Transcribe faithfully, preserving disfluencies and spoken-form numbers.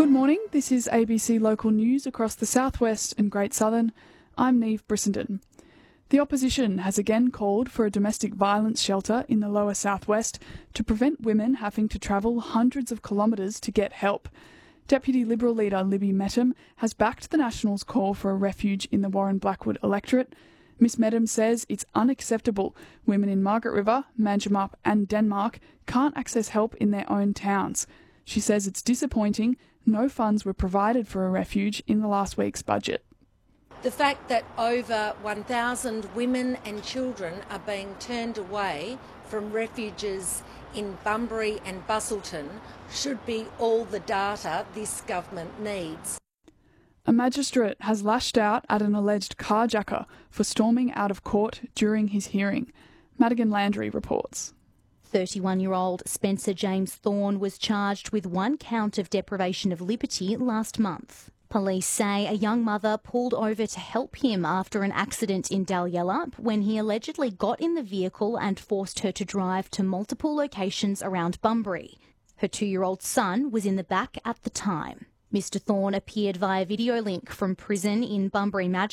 Good morning, this is A B C Local News across the southwest and Great Southern. I'm Neve Brissenden. The opposition has again called for a domestic violence shelter in the lower southwest to prevent women having to travel hundreds of kilometres to get help. Deputy Liberal leader Libby Mettam has backed the Nationals' call for a refuge in the Warren Blackwood electorate. Miss Mettam says it's unacceptable women in Margaret River, Manjimup and Denmark can't access help in their own towns. She says it's disappointing no funds were provided for a refuge in the last week's budget. The fact that over one thousand women and children are being turned away from refuges in Bunbury and Busselton should be all the data this government needs. A magistrate has lashed out at an alleged carjacker for storming out of court during his hearing. Madigan Landry reports. thirty-one-year-old Spencer James Thorne was charged with one count of deprivation of liberty last month. Police say a young mother pulled over to help him after an accident in Dalyellup when he allegedly got in the vehicle and forced her to drive to multiple locations around Bunbury. Her two-year-old son was in the back at the time. Mister Thorne appeared via video link from prison in Bunbury Magistrates